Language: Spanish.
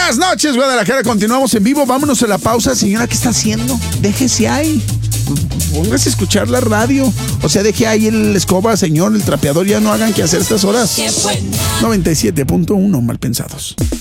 Buenas noches, Guadalajara. Continuamos en vivo. Vámonos a la pausa. Señora, ¿qué está haciendo? Déjese ahí. Póngase a escuchar la radio. O sea, deje ahí el escoba, señor, el trapeador. Ya no hagan que hacer estas horas. 97.1 Malpensados.